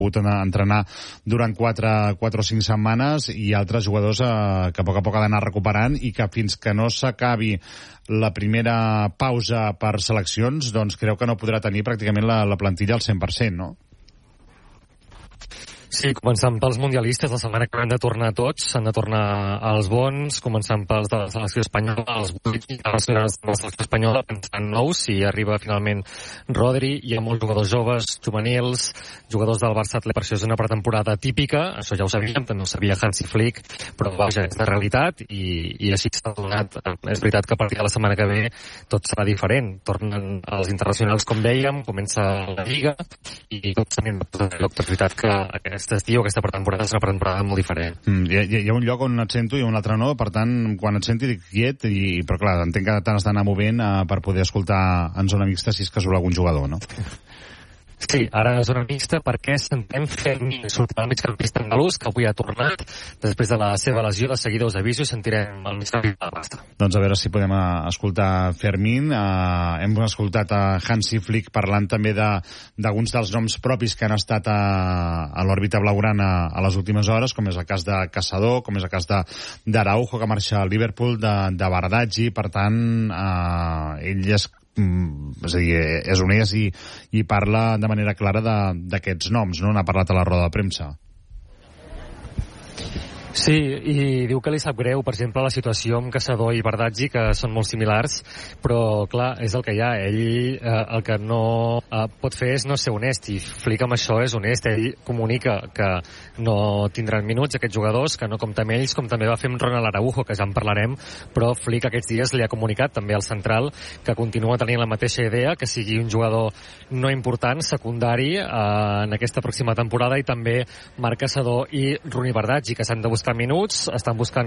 pogut entrenar durant 4 o 5 setmanes, i altres jugadors que a poc ha d'anar recuperant, i que fins que no s'acabi la primera pausa per seleccions, doncs creu que no podrà tenir pràcticament la plantilla al 100%, no? Sí, començant pels mundialistes, la setmana que han de tornar tots, han de tornar als bons, començant pels de la selecció espanyola, els 8 de la selecció espanyola, pensant nous, si arriba finalment Rodri. Hi ha molts jugadors joves, juvenils, jugadors del Barça Atlètic, per això és una pretemporada típica, això ja ho sabíem, també ho sabia Hansi Flick, però vaja, és la realitat, i així s'ha donat. És veritat que a partir de la setmana que ve tot serà diferent, tornen els internacionals, com dèiem, comença la Lliga, i tots tenim l'actualitat que aquest estiu, aquesta pretemporada és una pretemporada molt diferent. Hi ha un lloc on et sento i un altre no, per tant, quan et senti dic quiet, però clar, entenc que t'has d'anar movent per poder escoltar en zona mixta si és que surt algun jugador, no? Sí, ara a zona mixta, perquè sentem Fermín, sortirà el migcampista andalús, que avui ha tornat després de la seva lesió. De seguida us aviso i sentirem el migcampista de Barça. Doncs a veure si podem escoltar Fermín. Hem escoltat a Hansi Flick parlant també d'alguns dels noms propis que han estat a l'òrbita blaugrana a les últimes hores, com és el cas de Caçador, com és el cas d'Araujo, que marxa al Liverpool, de Bardaggi. Per tant, ell és a dir, és honest i parla de manera clara d'aquests noms, no? N'ha parlat a la roda de premsa. Sí, i diu que li sap greu, per exemple, la situació amb Caçador i Bardaggi, que són molt similars, però, clar, és el que hi ha. Ell el que no pot fer és no ser honest, i Flick amb això és honest. Ell comunica que no tindran minuts aquests jugadors, que no compta amb ells, com també va fer amb Ronald Araujo, que ja en parlarem, però Flick aquests dies li ha comunicat també al central que continua tenint la mateixa idea, que sigui un jugador no important, secundari, en aquesta pròxima temporada, i també Marc Caçador i Rooney Bardaggi, que s'han de buscar minuts, estan buscant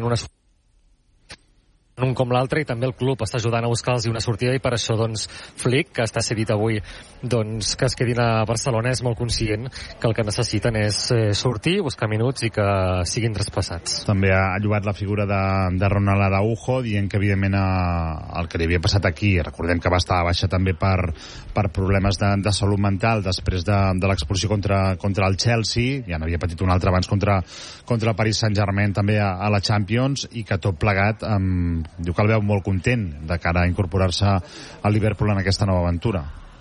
un com l'altre, i també el club està ajudant a buscar-los una sortida, i per això doncs Flick, que està cedit avui doncs que es quedin a Barcelona, és molt conscient que el que necessiten és sortir, buscar minuts i que siguin traspassats. També ha lloat la figura de Ronald Araujo, dient que evidentment el que li havia passat aquí, recordem que va estar a baixa també per problemes de salut mental després de l'expulsió contra el Chelsea, ja n'havia patit un altre abans contra el Paris Saint-Germain també a la Champions, i que tot plegat diu que el veu molt content de cara a incorporar-se al Liverpool en aquesta nova aventura.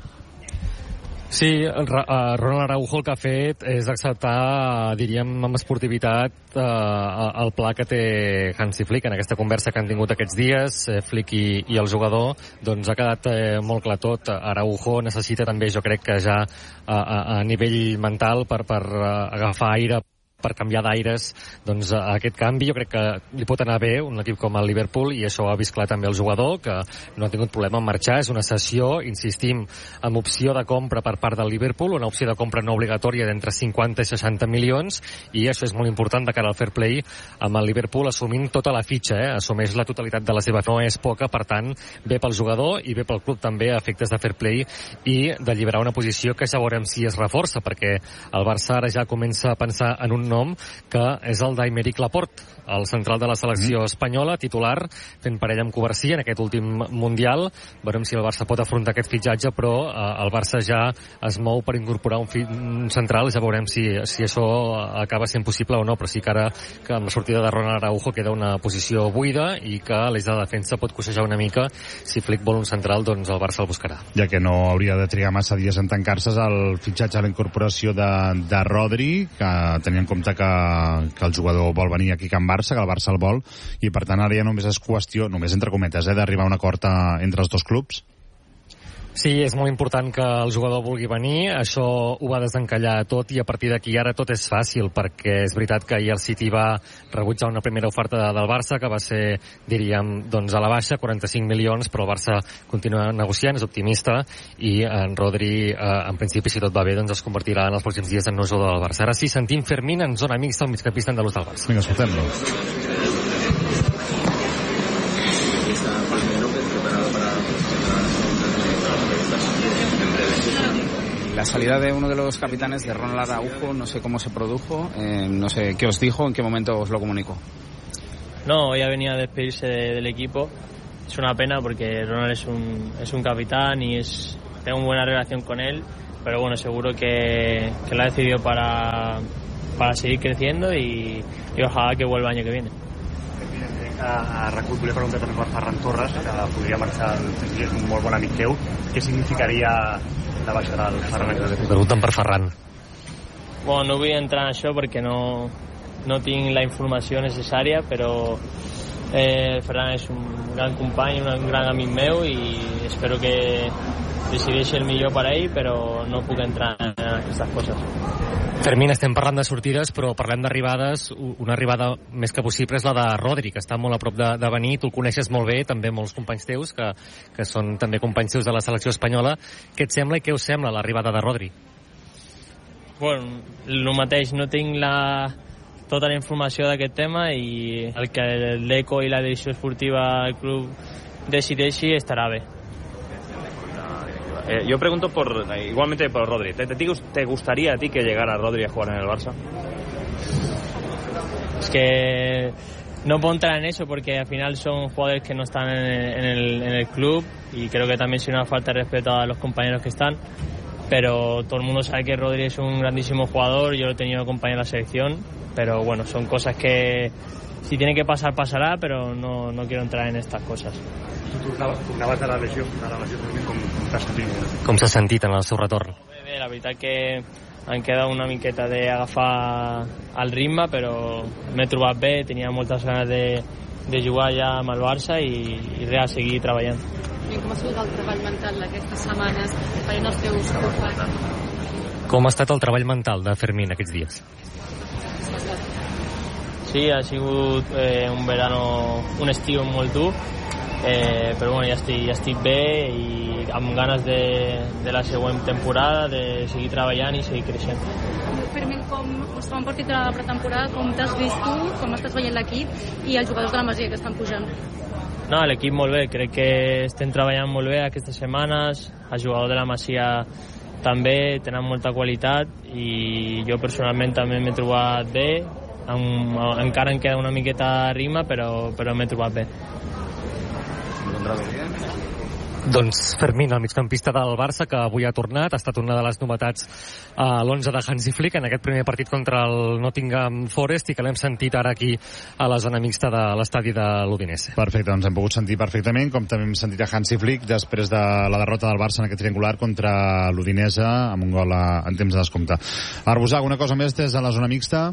Sí, Ronald Araujo el que ha fet és acceptar, diríem, amb esportivitat el pla que té Hansi Flick. En aquesta conversa que han tingut aquests dies, Flick i el jugador, doncs ha quedat molt clar tot. Araujo necessita també, jo crec que ja a nivell mental, per agafar aire, per canviar d'aires, doncs aquest canvi jo crec que li pot anar bé un equip com el Liverpool, i això ha vist clar també el jugador, que no ha tingut problema en marxar. És una cessió, insistim, amb opció de compra per part del Liverpool, una opció de compra no obligatòria d'entre 50 i 60 milions, i això és molt important de cara al fair play, amb el Liverpool assumint tota la fitxa, assumeix la totalitat de la seva, no és poca, per tant, bé pel jugador i bé pel club també, a efectes de fair play i d'alliberar una posició que ja veurem si es reforça, perquè el Barça ara ja comença a pensar en un nom, que és el d'Aymeric Laporte, el central de la selecció espanyola, titular, fent parella amb Covarsí en aquest últim Mundial. Veurem si el Barça pot afrontar aquest fitxatge, però el Barça ja es mou per incorporar un central, ja veurem si això acaba sent possible o no, però sí que ara, que amb la sortida de Ronald Araujo queda una posició buida, i que l'eix de defensa pot coixejar una mica. Si Flick vol un central, doncs el Barça el buscarà. Ja que no hauria de trigar massa dies en tancar-se el fitxatge a la incorporació de Rodri, que tenia en compte que el jugador vol venir aquí a Can Barça, que el Barça el vol, i per tant ara ja només és qüestió, només entre cometes, d'arribar a un acord entre els dos clubs. Sí, és molt important que el jugador vulgui venir, això ho va desencallar tot, i a partir d'aquí ara tot és fàcil, perquè és veritat que ahir el City va rebutjar una primera oferta del Barça, que va ser, diríem, doncs a la baixa, 45 milions, però el Barça continua negociant, és optimista, i en Rodri, en principi, si tot va bé, doncs es convertirà en els pròxims dies en nou jugador del Barça. Ara sí, sentim Fermín en zona mixta, el migcampista andalús del Barça. Vinga, escoltem-lo. La salida de uno de los capitanes, de Ronald Araujo, no sé cómo se produjo, no sé qué os dijo, en qué momento os lo comunicó. No, ya venía a despedirse del equipo. Es una pena porque Ronald es un capitán y tengo una buena relación con él, bueno, seguro que lo ha decidido para seguir creciendo y ojalá que vuelva el año que viene. A RAC1 volia preguntar també per Ferran Torres, que podria marxar, és un molt bon amic teu. Què significaria la baixada del Ferran? Pregunten per Ferran. Bueno, no vull entrar en això perquè no tinc la informació necessària, però Ferran és un gran company, un gran amic meu i espero que decideixi el millor per a ell, però no puc entrar en aquestes coses. Fermín, estem parlant de sortides, però parlem d'arribades. Una arribada més que possible és la de Rodri, que està molt a prop de venir. Tu el coneixes molt bé, també molts companys teus, que són també companys teus de la selecció espanyola. Què et sembla i què us sembla l'arribada de Rodri? Bueno, el mateix, no tinc tota la informació d'aquest tema i el que l'ECO i la direcció esportiva del club decideixi estarà bé. Yo pregunto igualmente por Rodri. ¿Te gustaría a ti que llegara Rodri a jugar en el Barça? Es que no puedo entrar en eso porque al final son jugadores que no están en el club y creo que también sería una falta de respeto a los compañeros que están, pero todo el mundo sabe que Rodri es un grandísimo jugador, yo lo he tenido compañero en la selección, pero bueno, son cosas que si tiene que pasar, pasará, pero no quiero entrar en estas cosas. Tornaves de la lesió com s'ha sentit en el seu retorn? Bé, la veritat que em queda una miqueta d'agafar el ritme, però m'he trobat bé, tenia moltes ganes de jugar ja amb el Barça i res, seguir treballant. I com ha sigut el treball mental d'aquestes setmanes per els teus companys? Com ha estat el treball mental de Fermín aquests dies? Sí, ha sigut un estiu molt dur, però bueno, ja estic bé i amb ganes de la següent temporada, de seguir treballant i seguir creixent. Fermín, com es fa un partit de la pretemporada, com t'has vist tu, com estàs veient l'equip i els jugadors de la Masia que estan pujant? No, l'equip molt bé, crec que estem treballant molt bé aquestes setmanes, els jugadors de la Masia també tenen molta qualitat i jo personalment també m'he trobat bé, encara em queda una miqueta de ritme, però m'he trobat bé. Doncs Fermín, el migcampista del Barça, que avui ha tornat, ha estat una de les novetats a l'11 de Hansi Flick en aquest primer partit contra el Nottingham Forest i que l'hem sentit ara aquí a la zona mixta de l'estadi de l'Udinese. Perfecte, doncs hem pogut sentir perfectament, com també hem sentit a Hansi Flick després de la derrota del Barça en aquest triangular contra l'Udinese amb un gol en temps de descompte. Arbusà, alguna cosa més des de la zona mixta?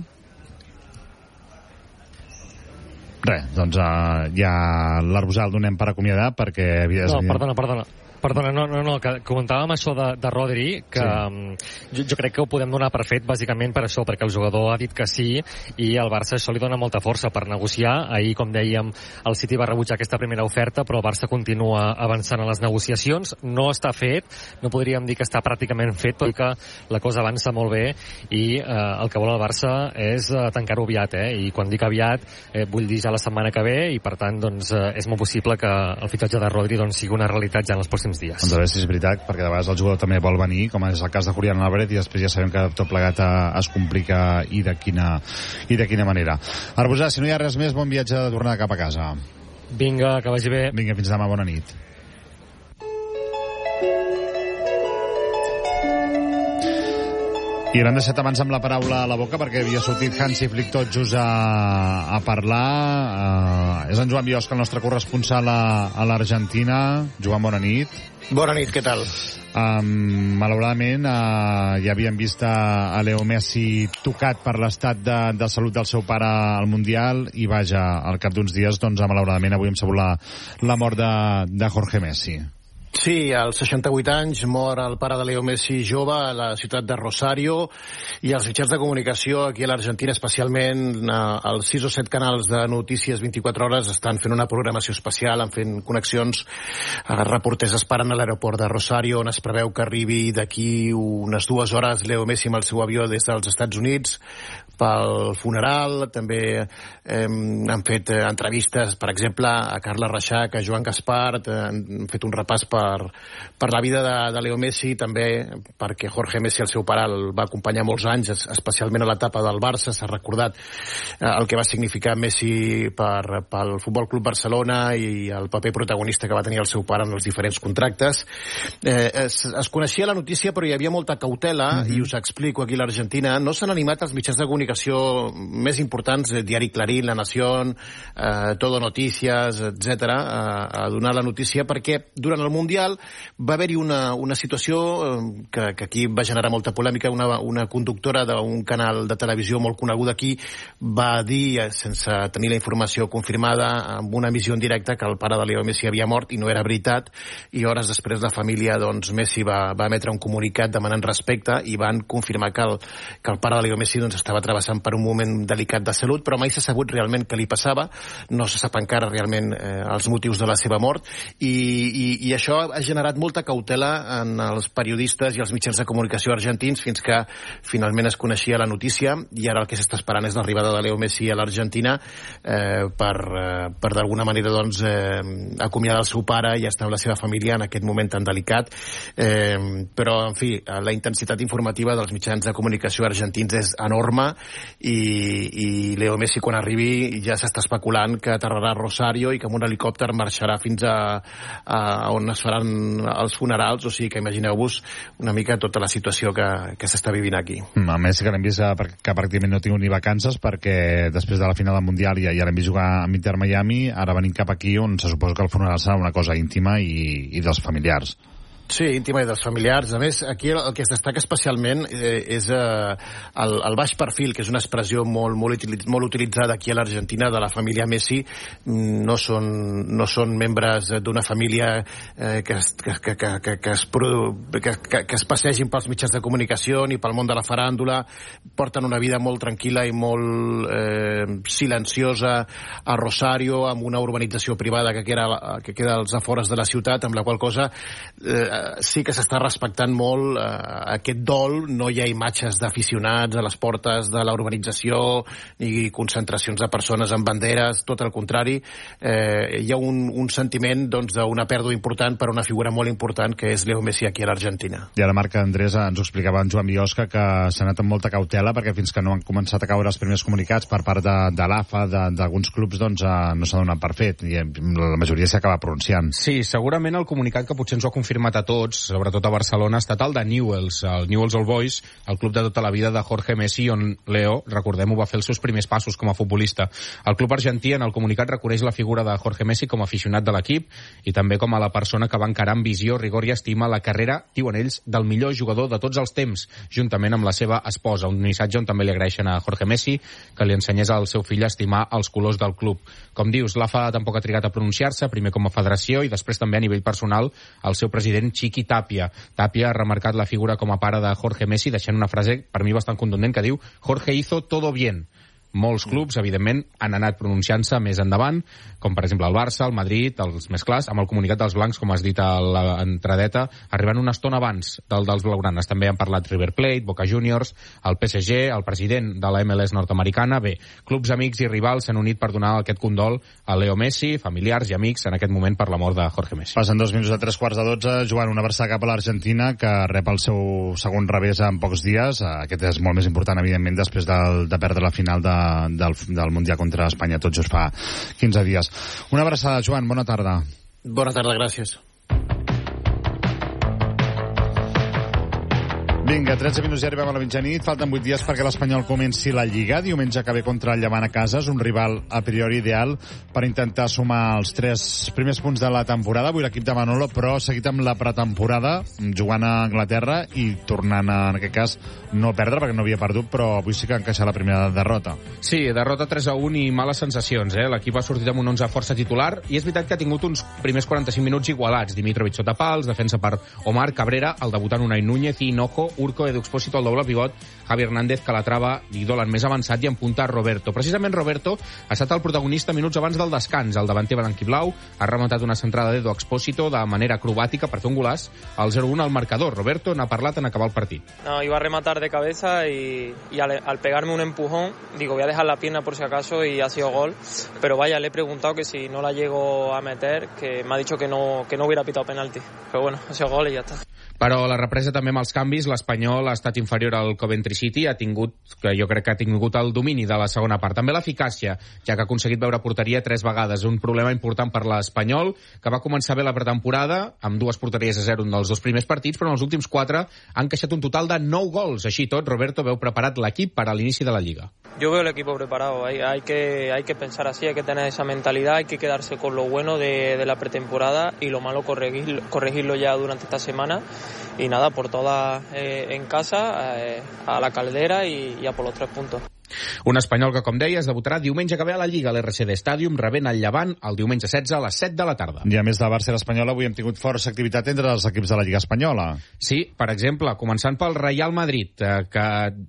Res, doncs ja l'Arbusà el donem per acomiadar perquè... No, perdona, no, que comentàvem això de Rodri, que sí. Jo crec que ho podem donar per fet, bàsicament per això, perquè el jugador ha dit que sí, i al Barça això li dona molta força per negociar. Ahir, com dèiem, el City va rebutjar aquesta primera oferta, però el Barça continua avançant a les negociacions. No està fet, no podríem dir que està pràcticament fet, perquè la cosa avança molt bé, i el que vol el Barça és tancar-ho aviat, i quan dic aviat vull dir ja la setmana que ve, i per tant doncs, és molt possible que el fitxatge de Rodri doncs, sigui una realitat ja en els pròxims dies. Doncs a veure si és veritat, perquè de vegades el jugador també vol venir, com és el cas de Julián Álvarez, i després ja sabem que tot plegat es complica i de quina manera. Arbusà, si no hi ha res més, bon viatge de tornada cap a casa. Vinga, que vagi bé. Vinga, fins demà, bona nit. I l'han deixat abans amb la paraula a la boca perquè havia sortit Hansi Flick tot just a parlar. És en Joan Biosca, el nostre corresponsal a l'Argentina. Joan, bona nit. Bona nit, què tal? Malauradament ja havíem vist a Leo Messi tocat per l'estat de salut del seu pare al Mundial i vaja, al cap d'uns dies doncs malauradament avui hem sabut la mort de Jorge Messi. Sí, als 68 anys mor el pare de Leo Messi jove a la ciutat de Rosario, i els mitjans de comunicació aquí a l'Argentina, especialment els 6 o 7 canals de notícies 24 hores, estan fent una programació especial, han fent connexions. Reporters esperen a l'aeroport de Rosario, on es preveu que arribi d'aquí unes 2 hores Leo Messi amb el seu avió des dels Estats Units pel funeral. També han fet entrevistes, per exemple, a Carla Reixac, a Joan Gaspart, han fet un repàs per la vida de Leo Messi, també perquè Jorge Messi, el seu pare, el va acompanyar molts anys, especialment a l'etapa del Barça. S'ha recordat el que va significar Messi pel Futbol Club Barcelona i el paper protagonista que va tenir el seu pare en els diferents contractes. Es coneixia la notícia, però hi havia molta cautela, i us explico. Aquí a l'Argentina no s'han animat els mitjans de comunicació més importants, Diari Clarín, La Nación, Todo Noticias, etc., a donar la notícia, perquè durant el Mundial va haver-hi una situació que aquí va generar molta polèmica. Una conductora d'un canal de televisió molt coneguda aquí va dir, sense tenir la informació confirmada, amb una emissió en directe, que el pare de Leo Messi havia mort, i no era veritat, i hores després la família, doncs, Messi va emetre un comunicat demanant respecte i van confirmar que el pare de Leo Messi estava travessant per un moment delicat de salut, però mai s'ha sabut realment què li passava. No se sap encara realment els motius de la seva mort, i això ha generat molta cautela en els periodistes i els mitjans de comunicació argentins fins que finalment es coneixia la notícia, i ara el que s'està esperant és l'arribada de Leo Messi a l'Argentina per d'alguna manera, doncs, acomiadar el seu pare i estar amb la seva família en aquest moment tan delicat. Però, en fi, la intensitat informativa dels mitjans de comunicació argentins és enorme, i Leo Messi, quan arribi, ja s'està especulant que aterrarà a Rosario i que amb un helicòpter marxarà fins a on es faran els funerals. O sigui que imagineu-vos una mica tota la situació que s'està vivint aquí. A Messi, que l'hem vist que pràcticament no ha tingut ni vacances, perquè després de la final del Mundial ja l'hem vist jugar a Inter Miami, ara venim cap aquí on se suposa que el funeral serà una cosa íntima i dels familiars. Sí, íntima i dels familiars. A més, aquí el que es destaca especialment és el baix perfil, que és una expressió molt utilitzada aquí a l'Argentina de la família Messi. No són membres d'una família que es passegin pels mitjans de comunicació ni pel món de la faràndula. Porten una vida molt tranquil·la i molt silenciosa a Rosario, amb una urbanització privada que queda als afores de la ciutat, amb la qual cosa sí que s'està respectant molt aquest dol. No hi ha imatges d'aficionats a les portes de la urbanització ni concentracions de persones amb banderes, tot el contrari. Hi ha un sentiment, doncs, d'una pèrdua important per una figura molt important que és Leo Messi aquí a l'Argentina. I ara, Marc, Andrés, ens ho explicava en Joan Biosca, que s'ha anat amb molta cautela perquè fins que no han començat a caure els primers comunicats per part de l'AFA, d'alguns clubs, doncs no s'ha donat per fet, i la majoria s'acaba pronunciant. Sí, segurament el comunicat que potser ens ho ha confirmat a tots, sobretot a Barcelona, ha estat el de Newell's, el Newell's Old Boys, el club de tota la vida de Jorge Messi, on Leo, recordem-ho, va fer els seus primers passos com a futbolista. El club argentí en el comunicat reconeix la figura de Jorge Messi com a aficionat de l'equip i també com a la persona que va encarar amb visió, rigor i estima la carrera, diuen ells, del millor jugador de tots els temps, juntament amb la seva esposa. Un missatge on també li agraeixen a Jorge Messi que li ensenyés al seu fill a estimar els colors del club. Com dius, l'AFA tampoc ha trigat a pronunciar-se, primer com a federació i després també a nivell personal el seu president Chiqui Tapia. Tapia ha remarcat la figura com a pare de Jorge Messi, deixant una frase per mi bastant contundent que diu: Jorge hizo todo bien. Molts clubs, evidentment, han anat pronunciant-se més endavant, com per exemple el Barça, el Madrid, els més clars, amb el comunicat dels blancs, com has dit a l'entradeta, arribant una estona abans dels blaugranes. També han parlat River Plate, Boca Juniors, el PSG, el president de la MLS nord-americana. Bé, clubs amics i rivals s'han unit per donar aquest condol a Leo Messi, familiars i amics, en aquest moment per la mort de Jorge Messi. Passen 2 minuts de 3:15. Joan, una abraçada cap a l'Argentina, que rep el seu segon revés en pocs dies. Aquest és molt més important, evidentment, després de perdre la final del Mundial contra Espanya tot just fa 15 dies. Una abraçada, Joan, bona tarda. Bona tarda, gràcies. Vinga, 13 minuts i arribem a la mitjanit. Falten 8 dies perquè l'Espanyol comenci la Lliga. Diumenge que ve contra el Llevant a casa. És un rival a priori ideal per intentar sumar els 3 primers punts de la temporada. Avui l'equip de Manolo, però seguit amb la pretemporada, jugant a Anglaterra i tornant, en aquest cas, no perdre, perquè no havia perdut, però avui sí que ha encaixat la primera derrota. Sí, derrota 3-1 i males sensacions. L'equip ha sortit amb un 11 força titular i és veritat que ha tingut uns primers 45 minuts igualats. Dimitrovic sota pals, defensa per Omar Cabrera, el debutant Unai Núñez i Hinojo, Urco, Edu Expósito, el doble pivot, Javi Hernández, Calatrava i Dolan més avançat i en punta Roberto. Precisament Roberto ha estat el protagonista minuts abans del descans. El davanter blanquiblau ha rematat una centrada d'Edu Expósito de manera acrobàtica per fer un golaç al 0-1 al marcador. Roberto n'ha parlat en acabar el partit. No, iba a rematar de cabeza y al pegarme un empujón, digo, voy a dejar la pierna por si acaso y ha sido gol. Pero vaya, le he preguntado que si no la llego a meter, que me ha dicho que no hubiera pitado penalti. Pero bueno, ha sido gol y ya está. Però la represa també amb els canvis, l'Espanyol ha estat inferior al Coventry City, jo crec que ha tingut el domini de la segona part. També l'eficàcia, ja que ha aconseguit veure porteria 3 vegades. Un problema important per l'Espanyol, que va començar bé la pretemporada, amb 2 porteries a 0 en els 2 primers partits, però en els últims 4 han encaixat un total de 9 gols. Així tot, Roberto veu preparat l'equip per a l'inici de la Lliga. Yo veo el equipo preparado, hay que pensar así, hay que tener esa mentalidad, hay que quedarse con lo bueno de la pretemporada y lo malo corregirlo ya durante esta semana. Y nada, por todas en casa, a la Caldera y a por los 3 puntos. Un Espanyol que, com deies, debutarà diumenge que ve a la Lliga a l'RCD Stadium, rebent el Llevant el diumenge 16 a les 7 de la tarda. I a més de Barça i l'Espanyol, avui hem tingut força activitat entre els equips de la Lliga Espanyola. Sí, per exemple, començant pel Real Madrid, que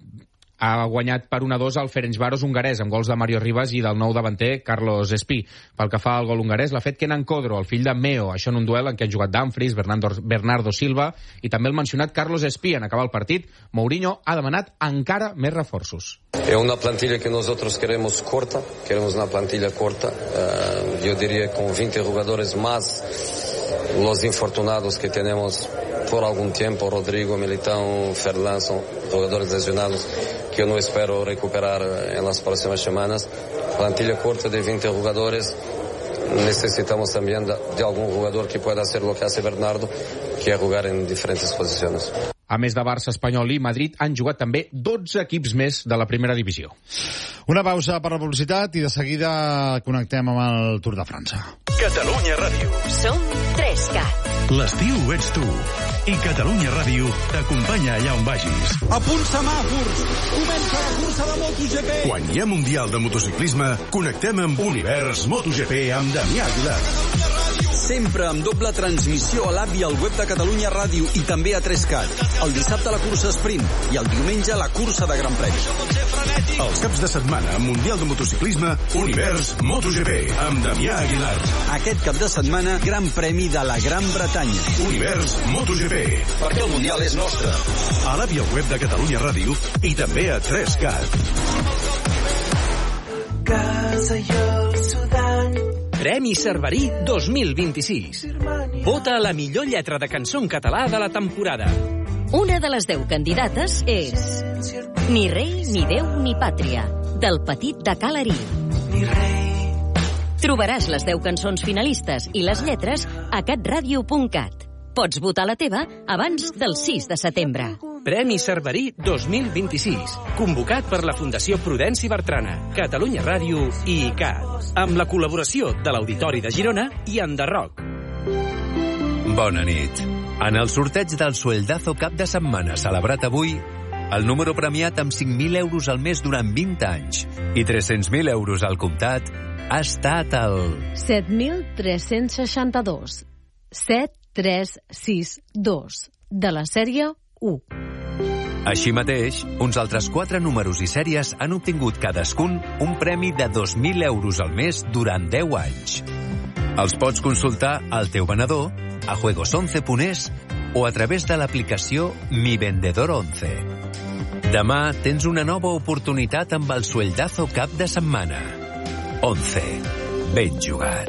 ha guanyat per 1-2 el Ferencváros hongarès, amb gols de Mario Rivas i del nou davanter Carlos Espí. Pel que fa al gol hongarès, l'ha fet Kenan Kodro, el fill de Meo, això en un duel en què han jugat Dumfries, Bernardo Silva i també el mencionat Carlos Espí. En acabar el partit, Mourinho ha demanat encara més reforços. Es una plantilla que nosotros queremos corta, queremos una plantilla corta, yo diría con 20 jugadores más los infortunados que tenemos por algún tiempo, Rodrigo, Militão, Ferland, son jugadores lesionados que yo no espero recuperar en las próximas semanas. Plantilla corta de 20 jugadores. Necesitamos también de algún jugador que pueda hacer lo que hace Bernardo, que es jugar en diferentes posiciones. A més de Barça, Espanyol i Madrid, han jugat també 12 equips més de la primera divisió. Una pausa per la publicitat i de seguida connectem amb el Tour de França. Catalunya Ràdio. Som 3CAT. L'estiu ets tu. I Catalunya Ràdio t'acompanya allà on vagis. A punt semàfors! Comença la cursa de MotoGP! Quan hi ha Mundial de Motociclisme, connectem amb Univers MotoGP amb Damià Aguilar. Sempre amb doble transmissió a l'app i al web de Catalunya Ràdio i també a 3CAT. El dissabte la cursa sprint i el diumenge la cursa de Gran Premi. Els caps de setmana Mundial de Motociclisme, Univers MotoGP amb Damià Aguilar. Aquest cap de setmana, Gran Premi de la Gran Bretanya. Univers MotoGP. Perquè el Mundial és nostre. A l'app i al web de Catalunya Ràdio i també a 3CAT. Casa i el Sudan. Premi Cerverí 2026. Vota la millor lletra de cançó en català de la temporada. Una de les 10 candidates és Ni rei, ni déu, ni pàtria, del Petit de Calarí. Ni rei. Trobaràs les 10 cançons finalistes i les lletres a catradio.cat. Pots votar la teva abans del 6 de setembre. Premi Cerverí 2026. Convocat per la Fundació Prudenci Bertrana, Catalunya Ràdio i ICAT. Amb la col·laboració de l'Auditori de Girona i Enderroc. Bona nit. En el sorteig del Sueldazo cap de setmana celebrat avui, el número premiat amb 5.000 euros al mes durant 20 anys i 300.000 euros al comptat ha estat el 7.362. 7362. De la sèrie 1. Així mateix, uns altres 4 números i sèries han obtingut cadascun un premi de 2.000 euros al mes durant 10 anys. Els pots consultar al teu venedor, a juegos11.es o a través de l'aplicació Mi Vendedor 11. Demà tens una nova oportunitat amb el Sueldazo cap de setmana. 11. Ben jugat.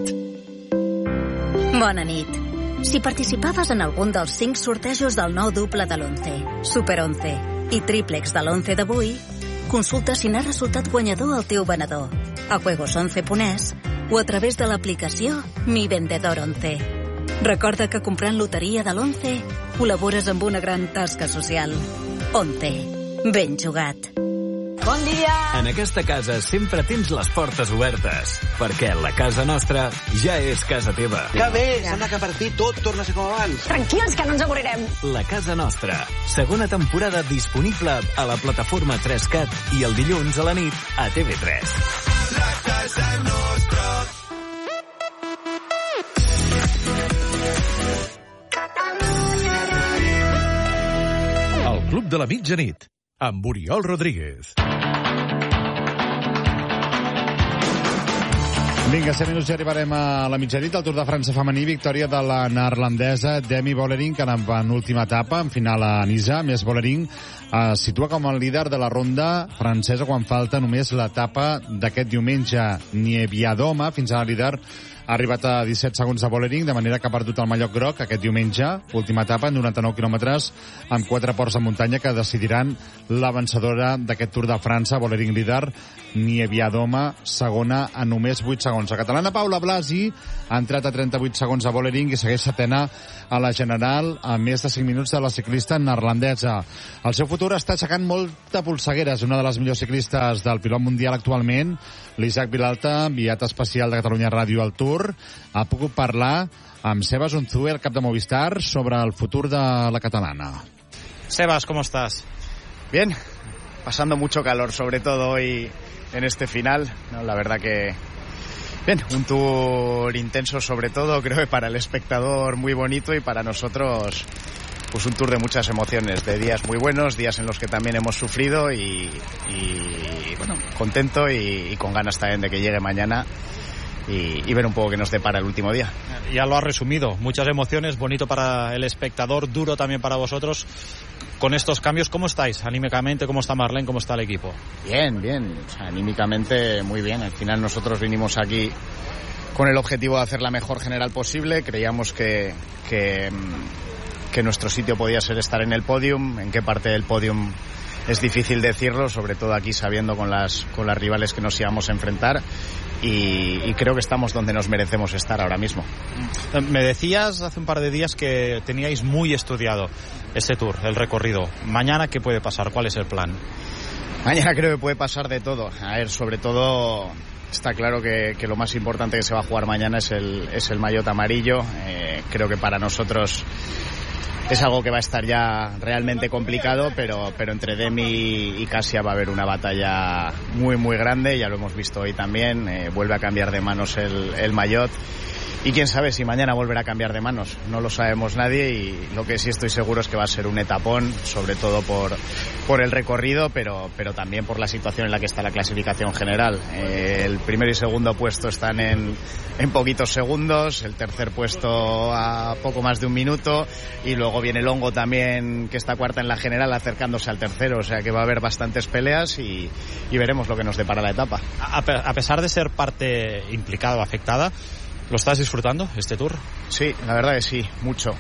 Bona nit. Si participaves en algun dels 5 sortejos del nou duple de l'11, Super 11 i Triplex de l'11 d'avui, consulta si n'ha resultat guanyador el teu venedor, a juegos11.es o a través de l'aplicació Mi Vendedor 11. Recorda que comprant loteria de l'11 col·labores amb una gran tasca social. 11. Ben jugat. Bon dia! En aquesta casa sempre tens les portes obertes, perquè la casa nostra ja és casa teva. Que bé! Sembla que per fi tot torna a ser com abans. Tranquils, que no ens avorrirem. La casa nostra. Segona temporada disponible a la plataforma 3CAT i el dilluns a la nit a TV3. La casa nostra. Club de la Mitjanit, amb Oriol Rodríguez. Vinga, 7 minuts i arribarem a la mitjanit. El Tour de França femení, victòria de la neerlandesa Demi Vollering, que en penúltima etapa, en final a Niza. Més Vollering es situa com el líder de la ronda francesa quan falta només l'etapa d'aquest diumenge. Nieviadoma, fins ara líder, ha arribat a 17 segons de Vollering, de manera que ha perdut el mallot groc aquest diumenge, última etapa, en 99 quilòmetres, amb 4 ports de muntanya que decidiran la vencedora d'aquest Tour de França. Vollering líder, Nieviadoma segona a només 8 segons. La catalana Paula Blasi ha entrat a 38 segons a Vollering i segueix setena a la general a més de 5 minuts de la ciclista neerlandesa. El seu futur està aixecant molta polseguera. És una de les millors ciclistes del pilot mundial actualment. L'Isaac Vilalta, enviat especial de Catalunya Ràdio al Tour, ha pogut parlar amb Sebas Unzue, el cap de Movistar, sobre el futur de la catalana. Sebas, ¿cómo estás? Bien, pasando mucho calor, sobre todo hoy en este final, ¿no? La verdad que bien, un tour intenso sobre todo, creo que para el espectador muy bonito y para nosotros pues un tour de muchas emociones, de días muy buenos, días en los que también hemos sufrido y bueno, contento y con ganas también de que llegue mañana y ver un poco qué nos depara el último día. Ya lo has resumido, muchas emociones, bonito para el espectador, duro también para vosotros. Con estos cambios, ¿cómo estáis anímicamente? ¿Cómo está Marlene? ¿Cómo está el equipo? Bien, bien, o sea, anímicamente muy bien. Al final nosotros vinimos aquí con el objetivo de hacer la mejor general posible. Creíamos que nuestro sitio podía ser estar en el podium. En qué parte del podium es difícil decirlo, sobre todo aquí sabiendo con las rivales que nos íbamos a enfrentar. Y creo que estamos donde nos merecemos estar ahora mismo. Me decías hace un par de días que teníais muy estudiado este Tour, el recorrido. Mañana, ¿qué puede pasar? ¿Cuál es el plan? Mañana creo que puede pasar de todo. A ver, sobre todo está claro que lo más importante que se va a jugar mañana es el maillot amarillo. Creo que para nosotros es algo que va a estar ya realmente complicado, pero entre Demi y Kasia va a haber una batalla muy muy grande, ya lo hemos visto hoy también. Vuelve a cambiar de manos el maillot y quién sabe si mañana volverá a cambiar de manos, no lo sabemos nadie, y lo que sí estoy seguro es que va a ser un etapón, sobre todo por el recorrido, pero también por la situación en la que está la clasificación general. El primero y segundo puesto están en poquitos segundos, el tercer puesto a poco más de un minuto, y luego viene Longo también, que está cuarta en la general, acercándose al tercero, o sea que va a haber bastantes peleas y veremos lo que nos depara la etapa. A pesar de ser parte implicada o afectada, ¿lo estás disfrutando, este Tour? Sí, la verdad que sí, mucho.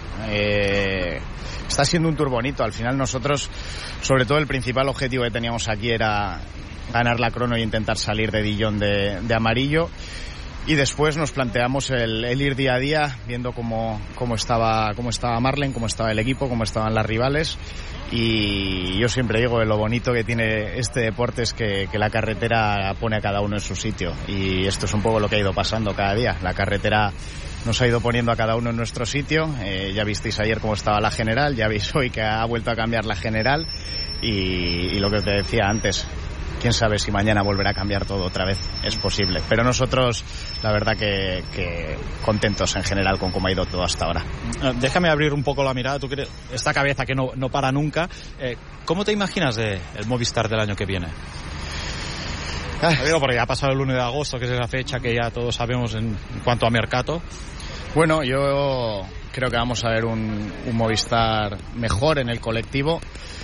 Está siendo un Tour bonito. Al final nosotros, sobre todo el principal objetivo que teníamos aquí era ganar la crono e intentar salir de Dijon de amarillo. Y después nos planteamos el ir día a día, viendo cómo estaba Marlene, cómo estaba el equipo, cómo estaban las rivales. Y yo siempre digo que lo bonito que tiene este deporte es que la carretera pone a cada uno en su sitio. Y esto es un poco lo que ha ido pasando cada día. La carretera nos ha ido poniendo a cada uno en nuestro sitio. Ya visteis ayer cómo estaba la general, ya veis hoy que ha vuelto a cambiar la general. Y lo que os decía antes, quién sabe si mañana volverá a cambiar todo otra vez, es posible. Pero nosotros, la verdad que contentos en general con cómo ha ido todo hasta ahora. Déjame abrir un poco la mirada, tú crees, esta cabeza que no para nunca. ¿Cómo te imaginas el Movistar del año que viene? Lo digo porque ya ha pasado el 1 de agosto, que es la fecha que ya todos sabemos en cuanto a mercado. Bueno, yo creo que vamos a ver un Movistar mejor en el colectivo.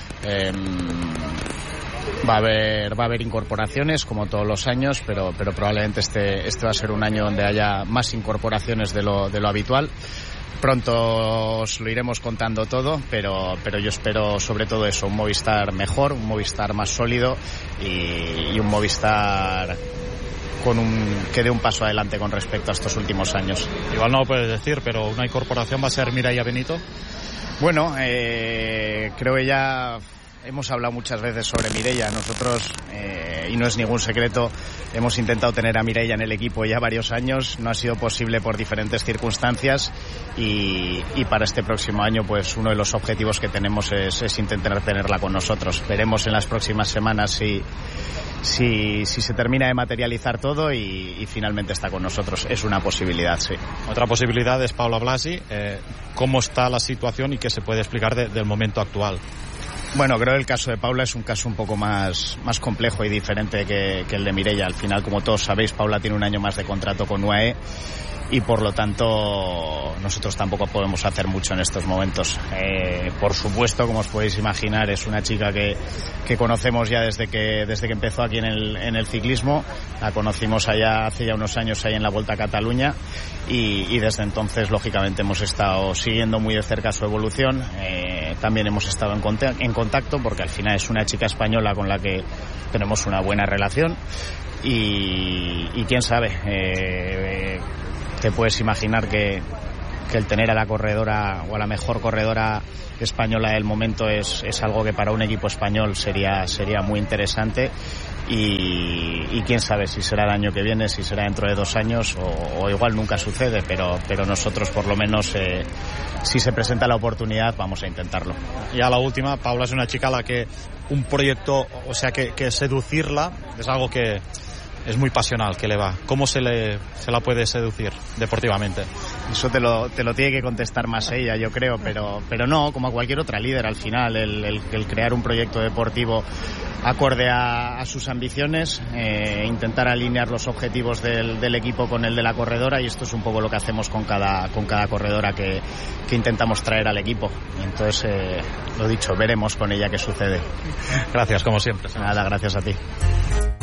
Va a haber incorporaciones como todos los años, pero probablemente este va a ser un año donde haya más incorporaciones de lo habitual. Pronto os lo iremos contando todo, pero yo espero sobre todo eso, un Movistar mejor, un Movistar más sólido y un Movistar que dé un paso adelante con respecto a estos últimos años. Igual no lo puedes decir, pero una incorporación va a ser Mireia Benito. Bueno, creo que ya hemos hablado muchas veces sobre Mireia. Nosotros, y no es ningún secreto, hemos intentado tener a Mireia en el equipo ya varios años. No ha sido posible por diferentes circunstancias y para este próximo año pues uno de los objetivos que tenemos es intentar tenerla con nosotros. Veremos en las próximas semanas si se termina de materializar todo y finalmente está con nosotros. Es una posibilidad, sí. Otra posibilidad es Paula Blasi. ¿Cómo está la situación y qué se puede explicar del momento actual? Bueno, creo que el caso de Paula es un caso un poco más complejo y diferente que el de Mireia. Al final, como todos sabéis, Paula tiene un año más de contrato con UAE y por lo tanto nosotros tampoco podemos hacer mucho en estos momentos. Por supuesto, como os podéis imaginar, es una chica que conocemos ya desde que empezó aquí en el ciclismo. La conocimos hace ya unos años ahí en la Vuelta a Cataluña y desde entonces lógicamente hemos estado siguiendo muy de cerca su evolución. También hemos estado en contacto porque al final es una chica española con la que tenemos una buena relación y quién sabe, te puedes imaginar que el tener a la corredora o a la mejor corredora española del momento es algo que para un equipo español sería muy interesante y quién sabe si será el año que viene, si será dentro de 2 años o igual nunca sucede, pero nosotros por lo menos si se presenta la oportunidad vamos a intentarlo. Ya la última, Paula es una chica a la que un proyecto, o sea que seducirla es algo que es muy pasional, que le va. ¿Cómo se la puede seducir deportivamente? Eso te lo tiene que contestar más ella, yo creo, pero no, como a cualquier otra líder al final, el crear un proyecto deportivo acorde a sus ambiciones, intentar alinear los objetivos del equipo con el de la corredora, y esto es un poco lo que hacemos con cada corredora que intentamos traer al equipo. Entonces, lo dicho, veremos con ella qué sucede. Gracias, como siempre. Nada, gracias a ti.